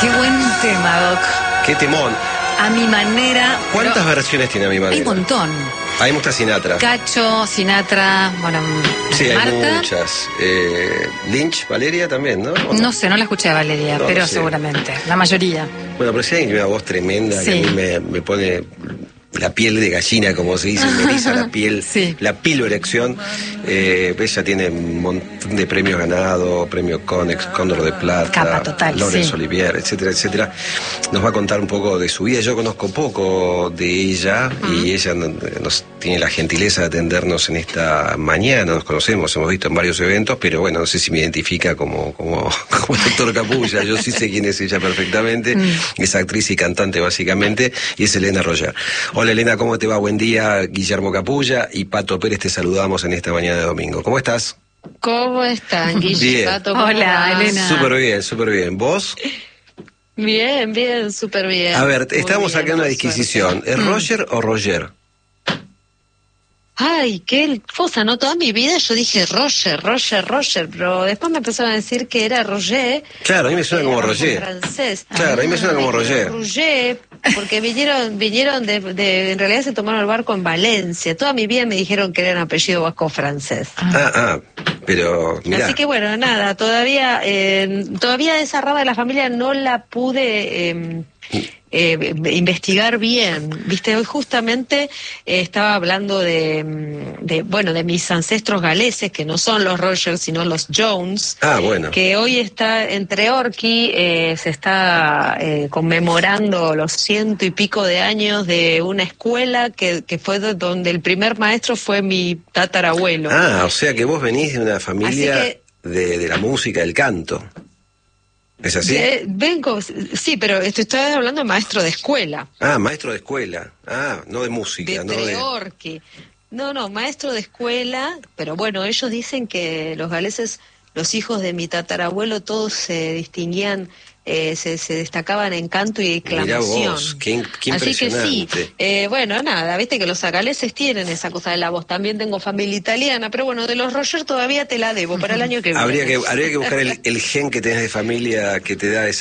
Qué buen tema, Doc. Qué temón. A mi manera. ¿Cuántas versiones tiene A mi manera? Hay un montón. Hay muchas Sinatra. Cacho, Sinatra, bueno, Sí, hay Marta. muchas. Lynch, Valeria también, ¿no? ¿O No sé, no la escuché a Valeria, No, pero no sé. seguramente. La mayoría. Bueno, pero si hay una voz tremenda que Sí. a mí me pone la piel de gallina, como se dice, me eriza la piel, Sí. la piloerección. Ella tiene un montón de premios ganados, premio Conex, Cóndor de Plata, Capa total, Laurence sí. Olivier, etcétera, etcétera. Nos va a contar un poco de su vida. Yo conozco poco de ella y ella nos tiene la gentileza de atendernos en esta mañana. Nos conocemos, hemos visto en varios eventos, pero bueno, no sé si me identifica como el doctor Capulla. Yo sí sé quién es ella perfectamente. Es actriz y cantante básicamente, y es Elena Roger. Hola Elena, ¿cómo te va? Buen día. Guillermo Capulla y Pato Pérez te saludamos en esta mañana de domingo. ¿Cómo estás? ¿Cómo están, Bien. Guillermo? ¿Cómo Hola, va? Elena. Súper bien, súper bien. ¿Vos? Bien, bien, súper bien. A ver, Muy estamos bien, acá en una por disquisición. suerte. ¿Es Roger o Roger? Ay, qué cosa, ¿no? Toda mi vida yo dije Roger, pero después me empezaron a decir que era Roger. Claro, a mí me suena como Era Roger. francés. Claro, a mí me suena como Roger. Roger, porque vinieron en realidad se tomaron el barco en Valencia. Toda mi vida me dijeron que era un apellido vasco francés. Pero mirá. Así que bueno, nada, todavía esa rama de la familia no la pude investigar bien. Viste, hoy justamente estaba hablando de mis ancestros galeses, que no son los Rogers, sino los Jones. Bueno. Que hoy está entre Orqui, se está conmemorando los 100 y pico de años de una escuela que fue donde el primer maestro fue mi tatarabuelo. O sea que vos venís de una familia Así que- de la música, del canto. ¿Es así? Sí, pero estoy hablando de maestro de escuela. Maestro de escuela. No de música, De ¿no? Treorqui. No, maestro de escuela, pero bueno, ellos dicen que los galeses, los hijos de mi tatarabuelo, todos se distinguían, se destacaban en canto y Mirá declamación. vos, qué Así que sí, impresionante. bueno, nada, viste que los galeses tienen esa cosa de la voz. También tengo familia italiana, pero bueno, de los Roger todavía te la debo para el año que viene. Habría que buscar el gen que tenés de familia que te da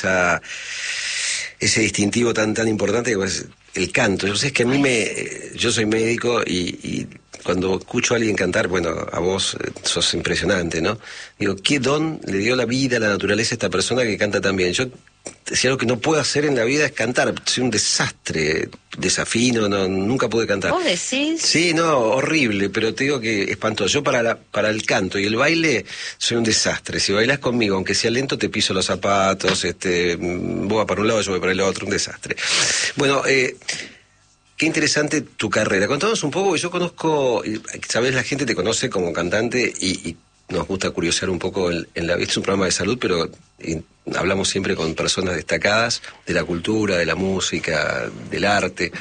ese distintivo tan importante que es el canto. Yo sé es que a mí yo soy médico y cuando escucho a alguien cantar, bueno, a vos sos impresionante, ¿no? Digo, ¿qué don le dio la vida, la naturaleza a esta persona que canta tan bien? Yo, si algo que no puedo hacer en la vida es cantar, soy un desastre, desafino, nunca pude cantar. ¿Vos decís? Sí, no, horrible, pero te digo que espantoso. Yo para el canto y el baile soy un desastre. Si bailás conmigo, aunque sea lento, te piso los zapatos, vos vas para un lado, yo voy para el otro, un desastre. Bueno, qué interesante tu carrera. Contanos un poco, porque yo conozco, sabés, la gente te conoce como cantante y nos gusta curiosear un poco en la vida. Es un programa de salud, pero hablamos siempre con personas destacadas de la cultura, de la música, del arte.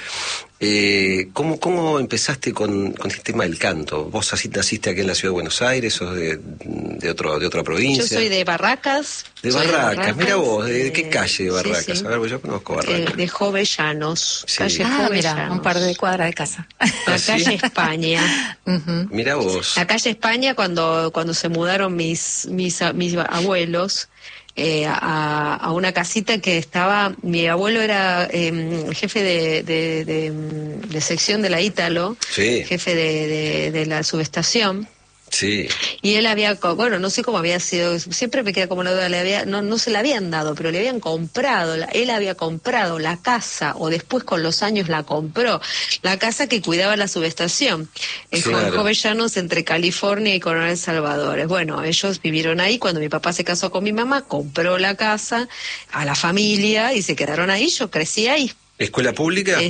¿Cómo empezaste con este tema del canto? ¿Vos naciste aquí en la ciudad de Buenos Aires? ¿Sos de otra provincia? Yo soy de Barracas. De Barracas, mira vos, ¿de qué calle de Barracas? Sí, sí. A ver, pues yo conozco Barracas. De Jovellanos, Sí. calle Mira, Jovellanos. un par de cuadras de casa. La ¿Sí? calle España. Mira vos. La calle España, cuando se mudaron mis abuelos a una casita que estaba, mi abuelo era jefe de sección de la Ítalo, Sí. jefe de la subestación. Sí. Y él no sé cómo había sido, siempre me queda como una duda, no se la habían dado, pero le habían comprado, él había comprado la casa, o después con los años la compró, la casa que cuidaba la subestación, en Claro. Jovellanos, entre California y Coronel Salvadores. Bueno, ellos vivieron ahí, cuando mi papá se casó con mi mamá, compró la casa a la familia y se quedaron ahí, yo crecí ahí. ¿Escuela pública?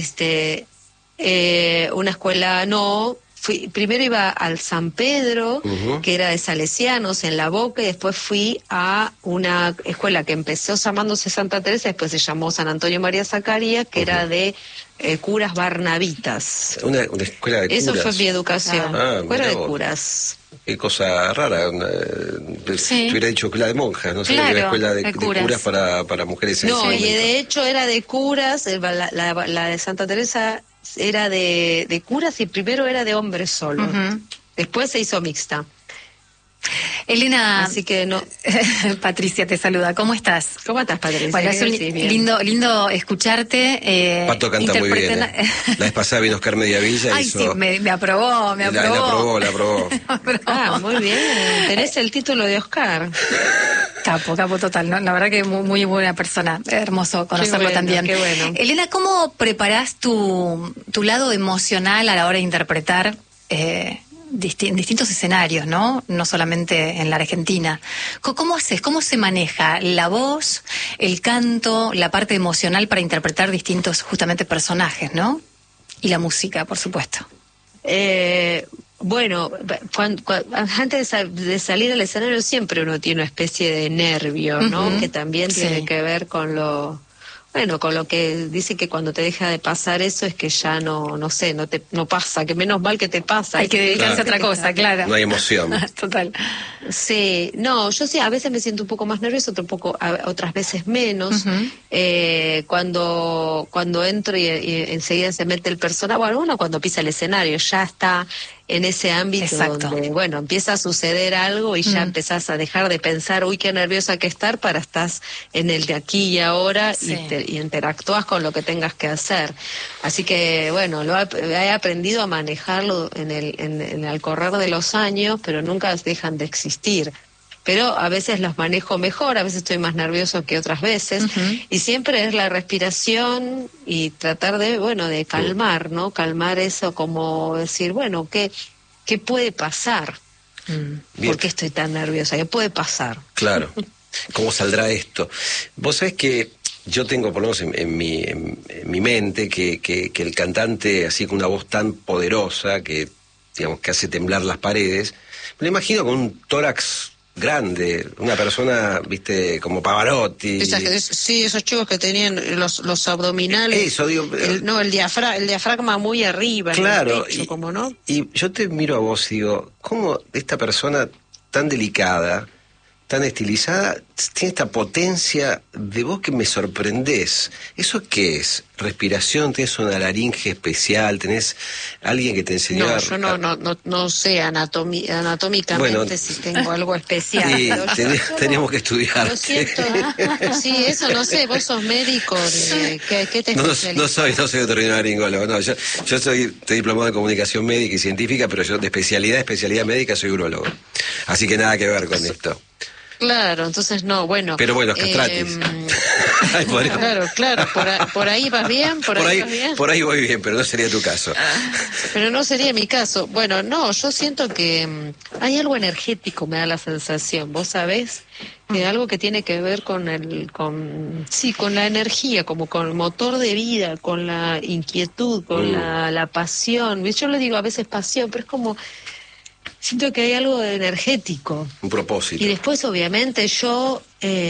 Una escuela primero iba al San Pedro, que era de salesianos en La Boca, y después fui a una escuela que empezó llamándose Santa Teresa, después se llamó San Antonio María Zacarías, que era de curas barnabitas. Una escuela de curas. Eso fue mi educación, escuela mirá de vos. curas. Qué cosa rara. Sí. Te hubiera dicho escuela de monjas, no sé, Claro, una escuela de de curas, curas. para mujeres en No, ese y momento. de hecho era de curas, la de Santa Teresa era de curas y primero era de hombres solo. Después se hizo mixta. Elena, Así que no. Patricia te saluda. ¿Cómo estás? ¿Cómo estás, Patricia? Bueno, es lindo escucharte. Pato canta muy bien. La vez pasada vino Oscar Mediavilla. Ay, sí, me aprobó. La aprobó. Ah, muy bien. Tenés el título de Oscar. Capo total, ¿no? La verdad que muy buena persona, hermoso conocerlo también. Qué bueno. Elena, ¿cómo preparás tu lado emocional a la hora de interpretar distintos escenarios, ¿no? No solamente en la Argentina. ¿Cómo haces? ¿Cómo se maneja la voz, el canto, la parte emocional para interpretar distintos justamente personajes, ¿no? Y la música, por supuesto. Bueno, antes de salir al escenario siempre uno tiene una especie de nervio, ¿no? Que también tiene que ver con lo que dice que cuando te deja de pasar eso es que ya no pasa, que menos mal que te pasa. Hay que dedicarse a otra cosa, claro. No hay emoción. Total. Sí, no, yo sí, a veces me siento un poco más nerviosa, otras veces menos. Cuando entro y enseguida se mete el personaje, bueno, uno cuando pisa el escenario ya está en ese ámbito donde, bueno, empieza a suceder algo y ya empezás a dejar de pensar, uy, qué nerviosa que estar, para estás en el de aquí y ahora y interactúas con lo que tengas que hacer. Así que, bueno, he aprendido a manejarlo al correr de los años, pero nunca dejan de existir. Pero a veces los manejo mejor, a veces estoy más nervioso que otras veces, y siempre es la respiración y tratar de calmar, ¿no? Calmar eso, como decir, bueno, ¿qué puede pasar? ¿Por qué estoy tan nerviosa? ¿Qué puede pasar? Claro. ¿Cómo saldrá esto? Vos sabés que yo tengo, por lo menos en mi mente, que el cantante, así con una voz tan poderosa, que digamos que hace temblar las paredes, me lo imagino con un tórax grande, una persona, viste, como Pavarotti. Sí, esos chicos que tenían los abdominales. Eso, digo. El diafragma muy arriba. Claro. En el pecho, ¿cómo no? Y yo te miro a vos y digo, ¿cómo esta persona tan delicada, tan estilizada, tiene esta potencia de voz que me sorprendés? ¿Eso qué es? ¿Respiración? ¿Tenés una laringe especial? ¿Tenés alguien que te enseñó? No, yo no sé anatómicamente, bueno, si tengo algo especial. Sí, teníamos que estudiar. Lo siento. Sí, eso no sé, vos sos médico. ¿Qué te especializás? No soy otorrinolaringólogo, no. Yo estoy diplomado en comunicación médica y científica, pero yo de especialidad médica soy urólogo. Así que nada que ver con esto. Claro, entonces no, bueno. Pero bueno, castratis. Claro, por ahí vas bien, por ahí voy bien, pero no sería tu caso. Pero no sería mi caso. Bueno, no, yo siento que hay algo energético, me da la sensación, ¿vos sabés? Algo que tiene que ver con la energía, como con el motor de vida, con la inquietud, con la pasión. Yo le digo a veces pasión, pero es como... Siento que hay algo de energético. Un propósito. Y después, obviamente, yo,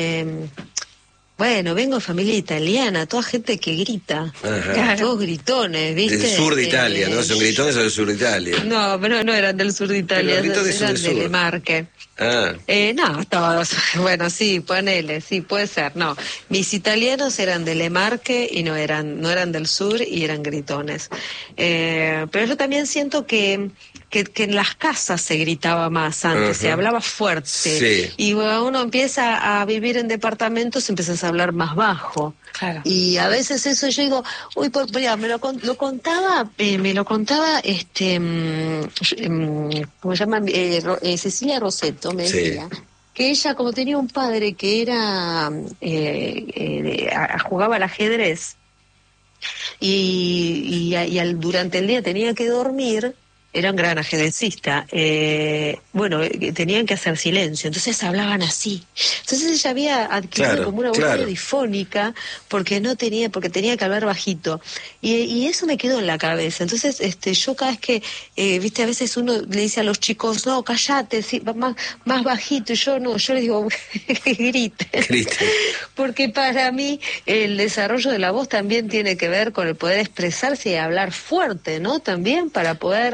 vengo de familia italiana, toda gente que grita. Todos gritones, ¿viste? Del sur de Italia, ¿no? ¿Son gritones o del sur de Italia? No, pero no eran del sur de Italia, eran de Le Marche. No, todos. Bueno, sí, ponele, sí, puede ser. No, mis italianos eran de Le Marche y no eran del sur y eran gritones. Pero yo también siento que en las casas se gritaba más antes, se hablaba fuerte. Sí. Y cuando uno empieza a vivir en departamentos, empiezas a hablar más bajo. Claro. Y a veces eso yo digo, mira, me lo contaba, ¿cómo se llama? Cecilia Rosetto me decía que ella, como tenía un padre que era jugaba al ajedrez y durante el día tenía que dormir. Era un gran ajedrecista. Tenían que hacer silencio, entonces hablaban así. Entonces ella había adquirido como una voz difónica porque tenía que hablar bajito. Y eso me quedó en la cabeza. Entonces, yo cada vez que, a veces uno le dice a los chicos, no, cállate, sí, más bajito. Y yo les digo, griten. Porque para mí el desarrollo de la voz también tiene que ver con el poder expresarse y hablar fuerte, ¿no? También para poder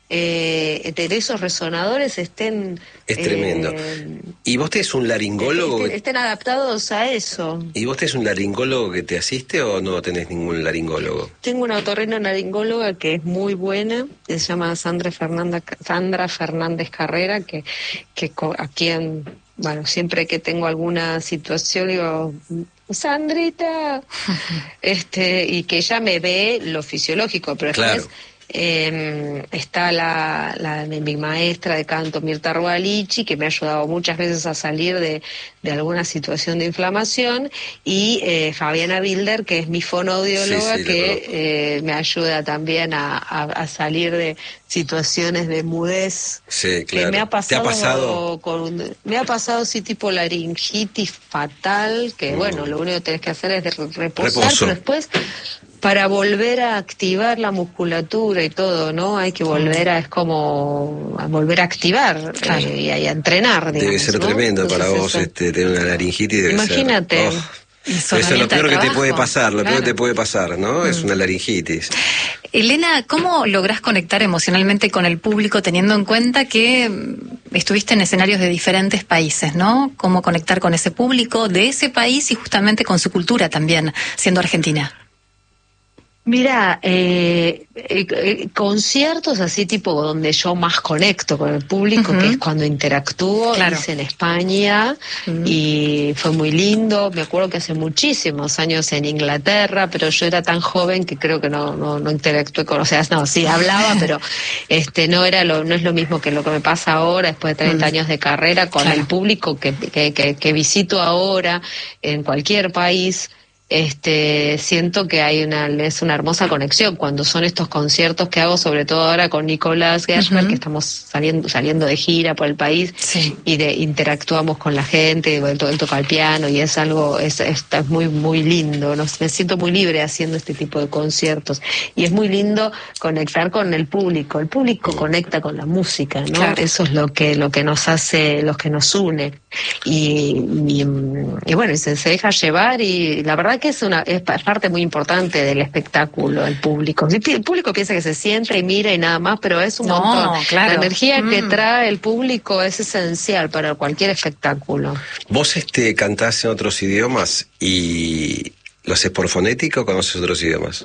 de esos resonadores estén... Es tremendo. ¿Y vos tenés un laringólogo? Estén adaptados a eso. ¿Y vos tenés un laringólogo que te asiste o no tenés ningún laringólogo? Tengo una otorrinolaringóloga que es muy buena, se llama Sandra Fernández Carrera, que a quien, bueno, siempre que tengo alguna situación digo, Sandrita, y que ella me ve lo fisiológico, pero después... Claro. Está mi maestra de canto, Mirta Rualichi, que me ha ayudado muchas veces a salir de alguna situación de inflamación, y Fabiana Bilder, que es mi fonoaudióloga, que me ayuda también a salir de situaciones de mudez. Sí, claro. Que me ha pasado, ¿Te ha pasado? Me ha pasado sí, tipo laringitis fatal, que bueno, lo único que tenés que hacer es reposar, pero después para volver a activar la musculatura y todo, ¿no? Hay que volver a volver a activar, claro, y a entrenar, digamos, debe ser, ¿no? Tremendo. Entonces, para vos tener una laringitis debe imagínate. Ser... Eso es lo peor que te puede pasar, peor que te puede pasar, ¿no? Es una laringitis. Elena, ¿cómo lográs conectar emocionalmente con el público teniendo en cuenta que estuviste en escenarios de diferentes países, ¿no? ¿Cómo conectar con ese público de ese país y justamente con su cultura también, siendo argentina? Mira, conciertos así tipo donde yo más conecto con el público, que es cuando interactúo, hice en España y fue muy lindo. Me acuerdo que hace muchísimos años en Inglaterra, pero yo era tan joven que creo que no interactué con, o sea, no, sí hablaba, pero no es lo mismo que lo que me pasa ahora después de 30 años de carrera con el público que visito ahora en cualquier país. Siento que es una hermosa conexión cuando son estos conciertos que hago, sobre todo ahora con Nicolás Gershberg, que estamos saliendo de gira por el país, y interactuamos con la gente, él toca el piano y es algo, es muy, muy lindo, ¿no? Me siento muy libre haciendo este tipo de conciertos y es muy lindo conectar con el público conecta con la música, ¿no? Claro. Eso es lo que nos hace, lo que nos une y bueno, se deja llevar, y la verdad que es parte muy importante del espectáculo, el público. El público piensa que se sienta y mira y nada más, pero es un montón. Claro. La energía que trae el público es esencial para cualquier espectáculo. ¿Vos cantás en otros idiomas y lo haces por fonética o conoces otros idiomas?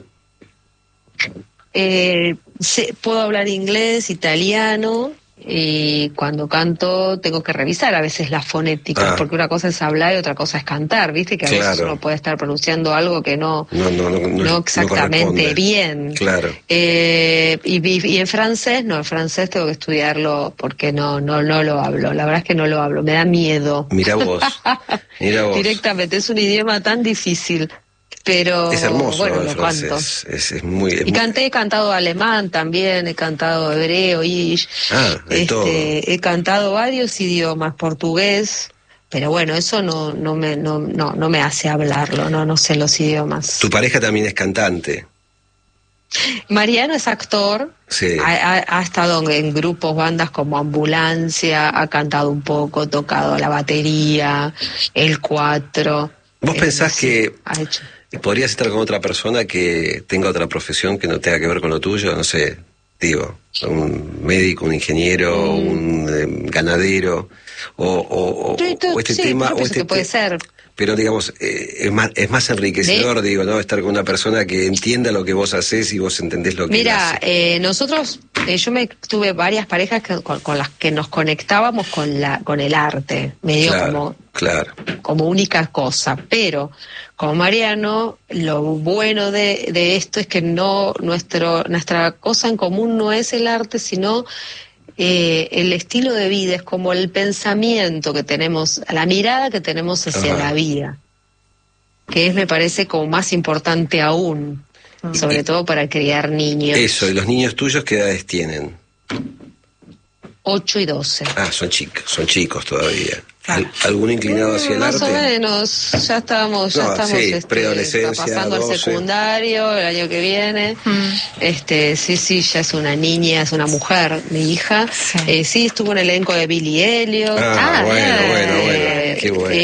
Puedo hablar inglés, italiano, y cuando canto tengo que revisar a veces las fonéticas, porque una cosa es hablar y otra cosa es cantar, ¿viste? Que a veces uno puede estar pronunciando algo que no exactamente bien. Claro. Y en francés, el francés tengo que estudiarlo porque no lo hablo, la verdad es que no lo hablo, me da miedo. Mira vos. Directamente, es un idioma tan difícil. Pero es hermoso, bueno, lo canto. He cantado alemán también, he cantado hebreo, yiddish. He cantado varios idiomas, portugués, pero bueno, eso no me hace hablarlo, no sé los idiomas. ¿Tu pareja también es cantante? Mariano es actor, sí. ha estado en grupos, bandas como Ambulancia, ha cantado un poco, tocado la batería, el cuatro. ¿Vos pensás que podrías estar con otra persona que tenga otra profesión que no tenga que ver con lo tuyo? No sé, digo, un médico, un ingeniero, un ganadero, o este tema... que puede ser. Pero digamos, es más enriquecedor, digo, ¿no? Estar con una persona que entienda lo que vos hacés y vos entendés lo que Mira, nosotros, yo tuve varias parejas con las que nos conectábamos con el arte, medio como única cosa, pero con Mariano, lo bueno de esto es que nuestra cosa en común no es el arte, sino el estilo de vida, es como el pensamiento que tenemos, la mirada que tenemos hacia la vida, que me parece como más importante aún, sobre todo para criar niños. Eso, ¿y los niños tuyos qué edades tienen? 8 y 12. Son chicos todavía. ¿Algún inclinado hacia el arte? Más o menos, ya estamos preadolescencia, pasando 12. Al secundario el año que viene. Sí, ya es una niña, es una mujer, mi hija. Sí, estuvo en el elenco de Billy Elliot. Bueno, qué bueno.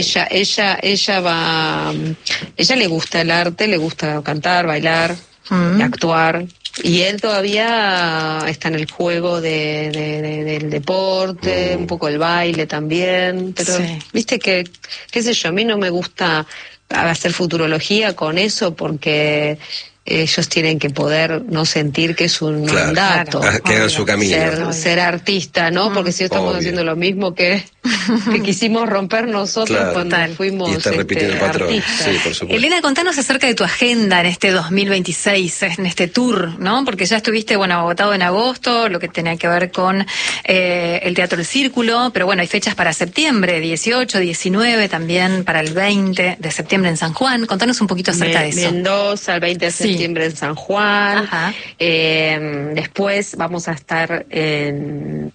Ella le gusta el arte, le gusta cantar, bailar, actuar. Y él todavía está en el juego del deporte, un poco el baile también, pero viste que, qué sé yo, a mí no me gusta hacer futurología con eso porque ellos tienen que poder no sentir que es un mandato. Que hagan su camino. Ser artista, ¿no? Porque si estamos haciendo lo mismo que quisimos romper nosotros cuando fuimos y está repitiendo el patrón. artistas. Sí, por supuesto. Elena, contanos acerca de tu agenda en este 2026, en este tour, ¿no? Porque ya estuviste, agotado en agosto, lo que tenía que ver con el Teatro El Círculo, pero bueno, hay fechas para septiembre, 18, 19, también para el 20 de septiembre en San Juan. Contanos un poquito acerca de eso. Mendoza, el 20 de septiembre en San Juan. Ajá. Después vamos a estar en,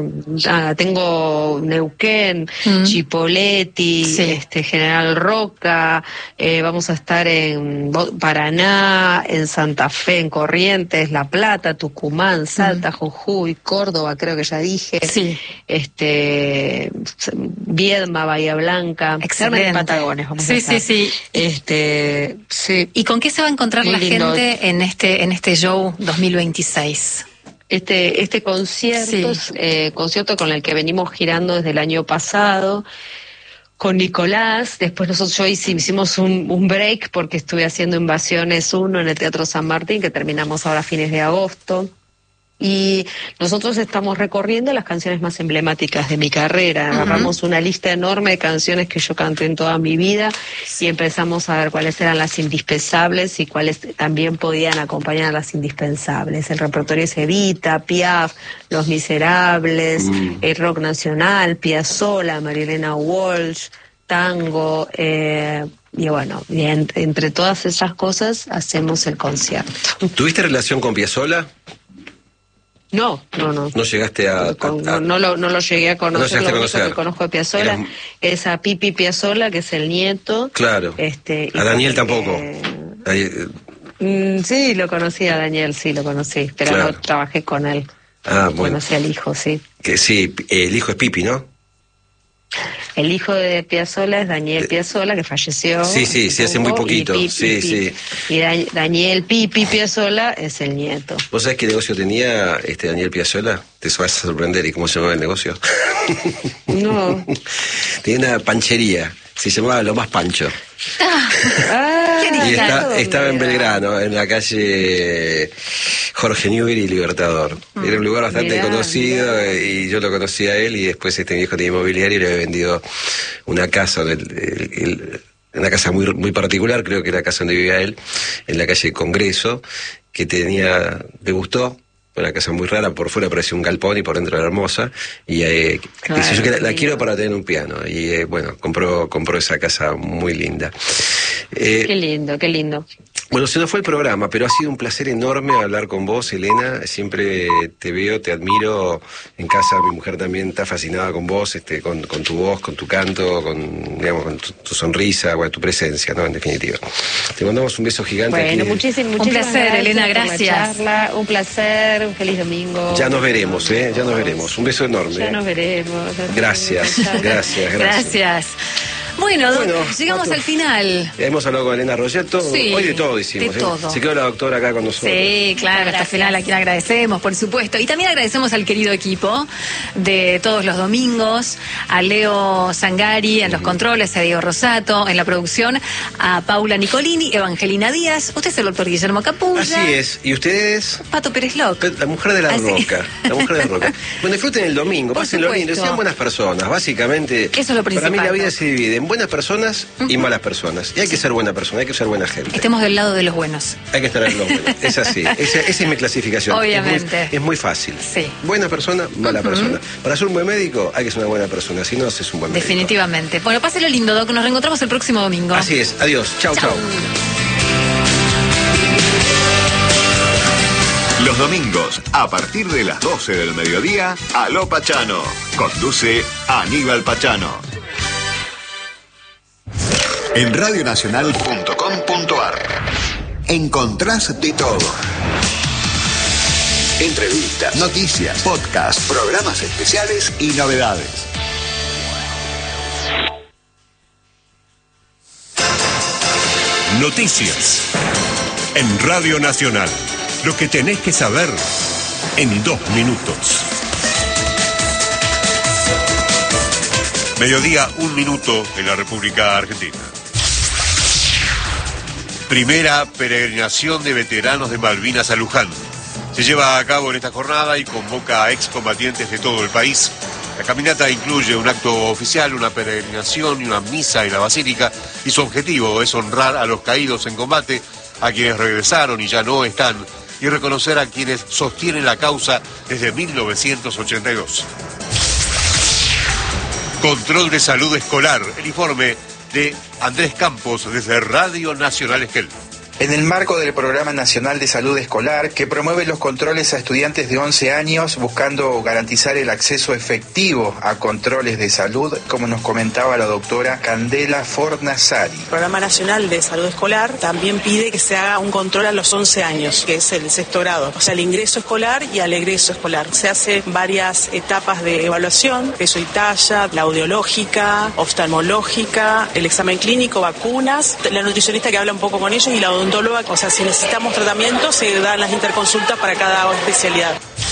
tengo Neuquén, Chipoleti, General Roca, vamos a estar en Paraná, en Santa Fe, en Corrientes, La Plata, Tucumán, Salta, Jujuy, Córdoba, creo que ya dije, Viedma, Bahía Blanca, excelente. Patagones, vamos a estar. Sí. ¿Y con qué se va a encontrar la gente en este show 2026? Este concierto es concierto con el que venimos girando desde el año pasado con Nicolás. Después hicimos un break porque estuve haciendo Invasiones 1 en el Teatro San Martín, que terminamos ahora a fines de agosto. Y nosotros estamos recorriendo las canciones más emblemáticas de mi carrera. Agarramos una lista enorme de canciones que yo canté en toda mi vida y empezamos a ver cuáles eran las indispensables y cuáles también podían acompañar a las indispensables. El repertorio es Evita, Piaf, Los Miserables, el rock nacional, Piazzolla, Marilena Walsh, tango, y entre todas esas cosas hacemos el concierto. ¿Tuviste relación con Piazzolla? No. ¿No llegaste a...? No lo llegué a conocer. No lo único que conozco de Piazzolla es a Pipi Piazzolla, que es el nieto. Claro. A Daniel tampoco. Sí, lo conocí a Daniel, lo conocí, pero no trabajé con él. Bueno. Conocí al hijo, sí. Que sí, el hijo es Pipi, ¿no? El hijo de Piazzolla es Daniel Piazzolla, que falleció. Sí, hace muy poquito. Y Daniel Pipi Piazzolla es el nieto. ¿Vos sabés qué negocio tenía Daniel Piazzolla? Te vas a sorprender. ¿Y cómo se llamaba el negocio? No. Tenía una panchería. Se llamaba Lo Más Pancho. Y estaba en Belgrano, en la calle Jorge Newbery y Libertador. Era un lugar bastante conocido y yo lo conocí a él, y después mi viejo tenía inmobiliario y le había vendido una casa, una casa muy particular, creo que era la casa donde vivía él, en la calle Congreso, que le gustó. Una casa muy rara, por fuera parecía un galpón y por dentro era hermosa, y dice, yo que la quiero para tener un piano, y compró esa casa muy linda. Qué lindo. Bueno, se nos fue el programa, pero ha sido un placer enorme hablar con vos, Elena. Siempre te veo, te admiro. En casa mi mujer también está fascinada con vos, con tu voz, con tu canto, con tu sonrisa, tu presencia, ¿no? En definitiva. Te mandamos un beso gigante. Bueno, muchísimas un placer, gracias, Elena, gracias. Un placer, un feliz domingo. Ya nos veremos, ya nos veremos. Un beso enorme. Ya nos veremos. Gracias. Bueno, llegamos al final. Hemos hablado con Elena Rogetto. Hoy de todo hicimos. De todo. Se quedó la doctora acá con nosotros. Sí, claro, hasta el final a quien agradecemos, por supuesto. Y también agradecemos al querido equipo de todos los domingos, a Leo Zangari en los controles, a Diego Rosato en la producción, a Paula Nicolini, Evangelina Díaz. Usted es el doctor Guillermo Capulla. Así es. ¿Y ustedes? Pato Pérez Loc. La mujer de la roca. La mujer de la roca. Bueno, disfruten el domingo, pásenlo lindo, sean buenas personas. Básicamente, eso es lo principal. Para mí la vida se divide en buenas personas y malas personas. Y hay que ser buena persona, hay que ser buena gente. Estemos del lado de los buenos. Hay que estar del lado de los buenos. Es así. Esa es mi clasificación. Obviamente. Es muy fácil. Sí. Buena persona, mala persona. Para ser un buen médico hay que ser una buena persona. Si no, es un buen médico. Definitivamente. Bueno, páselo lindo, Doc. Nos reencontramos el próximo domingo. Así es. Adiós. Chau. Los domingos, a partir de las 12 del mediodía, Aló Pachano. Conduce Aníbal Pachano. En radionacional.com.ar encontrás de todo. Entrevistas, noticias, podcasts, programas especiales y novedades. Noticias en Radio Nacional. Lo que tenés que saber en 2 minutos. Mediodía, 1 minuto en la República Argentina. Primera peregrinación de veteranos de Malvinas a Luján. Se lleva a cabo en esta jornada y convoca a excombatientes de todo el país. La caminata incluye un acto oficial, una peregrinación y una misa en la basílica, y su objetivo es honrar a los caídos en combate, a quienes regresaron y ya no están, y reconocer a quienes sostienen la causa desde 1982. Control de salud escolar. El informe de Andrés Campos desde Radio Nacional Esquel. En el marco del Programa Nacional de Salud Escolar, que promueve los controles a estudiantes de 11 años, buscando garantizar el acceso efectivo a controles de salud, como nos comentaba la doctora Candela Fornasari. El Programa Nacional de Salud Escolar también pide que se haga un control a los 11 años, que es el 6º grado, o sea, el ingreso escolar y al egreso escolar. Se hace varias etapas de evaluación, peso y talla, la audiológica, oftalmológica, el examen clínico, vacunas, la nutricionista que habla un poco con ellos y la odontóloga, o sea, si necesitamos tratamiento, se dan las interconsultas para cada especialidad.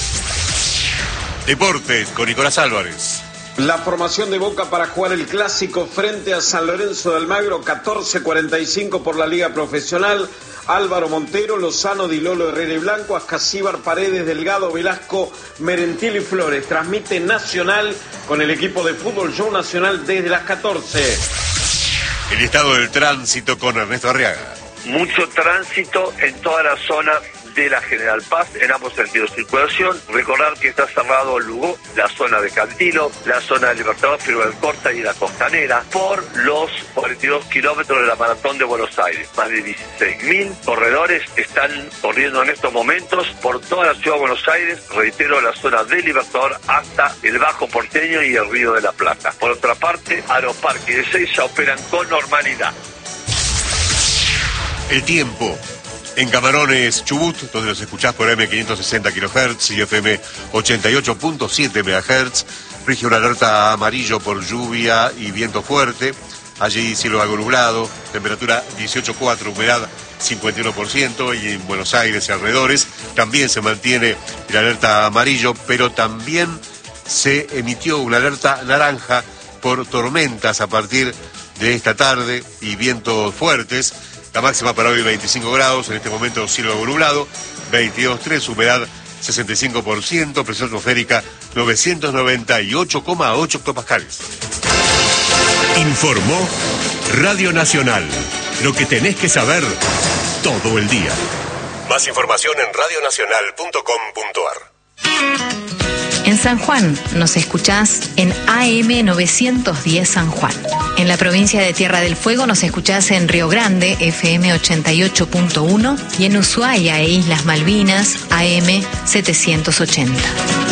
Deportes con Nicolás Álvarez. La formación de Boca para jugar el clásico frente a San Lorenzo de Almagro, 14:45 por la Liga Profesional. Álvaro Montero, Lozano, Di Lolo, Herrera y Blanco, Ascasíbar, Paredes, Delgado, Velasco, Merentiel y Flores. Transmite Nacional con el equipo de fútbol Show Nacional desde las 14. El estado del tránsito con Ernesto Arriaga. Mucho tránsito en toda la zona de la General Paz, en ambos sentidos de circulación. Recordar que está cerrado Lugo, la zona de Cantilo, la zona de Libertador, Firme del Corta y la Costanera, por los 42 kilómetros de la Maratón de Buenos Aires. Más de 16.000 corredores están corriendo en estos momentos por toda la ciudad de Buenos Aires, reitero, la zona de Libertador hasta el Bajo Porteño y el Río de la Plata. Por otra parte, Aeroparque y Ezeiza operan con normalidad. El tiempo. En Camarones, Chubut, donde los escuchás por M560 kHz y FM 88.7 MHz, rige una alerta amarillo por lluvia y viento fuerte. Allí cielo algo nublado, temperatura 18,4, humedad 51%, y en Buenos Aires y alrededores también se mantiene el alerta amarillo, pero también se emitió una alerta naranja por tormentas a partir de esta tarde y vientos fuertes. La máxima para hoy 25 grados, en este momento cielo nublado, 22,3, humedad 65%, presión atmosférica 998,8 hectopascales. Informó Radio Nacional. Lo que tenés que saber todo el día. Más información en radionacional.com.ar. En San Juan nos escuchás en AM 910 San Juan. En la provincia de Tierra del Fuego nos escuchás en Río Grande, FM 88.1, y en Ushuaia e Islas Malvinas, AM 780.